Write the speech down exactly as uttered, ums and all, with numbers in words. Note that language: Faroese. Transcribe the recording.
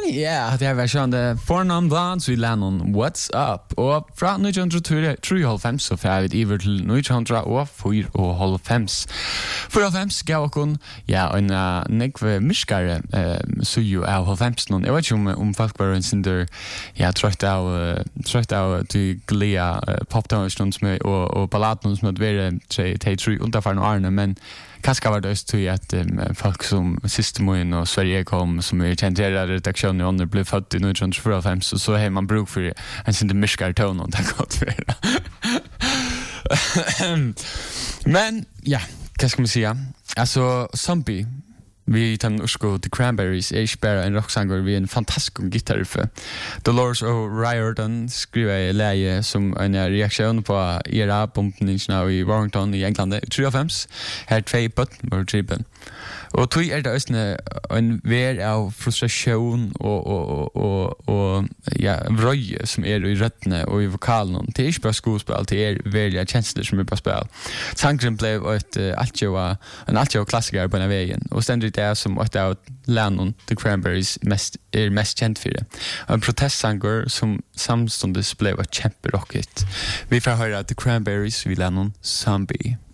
Ja, det var sånn det fornavn dans vi Lennon What's Up og fra nitton trettiofem så fer vi over til nitton fyrtiofem fyrtiofem gav okon ja en uh, nekve miskare uh, så jo av halvfems någon jag vet inte om, om folk var en sinder ja trött av uh, trött av till glia uh, poptones med och och balladen som att vara tre tre underfaren Arne men kanske var det just till att um, folk som Systemoin och Sverige kom som är tenterade redaktionen under blev född i nitton fyrtiofem så så har man bruk för en sin miskar ton och det gott för men ja, vad ska man säga? Alltså Zombie vi tar norsko The Cranberries är bara en rocksanger vi en fantastisk gitarriffe. Dolores O'Riordan skriver läge som en reaktion på era bombningen i Warrington i England i trettiofem. Här två bot var trippen. Och tog är det östne en vär av frustration och och och och ja vröje som är i rötterna och i vokalen. Det är inte bara skådespel, det är välja känslor som är på spel. Tanken blev ett altjo en altjo klassiker på den vägen och ständigt det som att av Lennon The Cranberries mest är mest känt för det. En protestsanger som samstundes blev ett kämperocket. Vi får höra The Cranberries vid Lennon Zombie.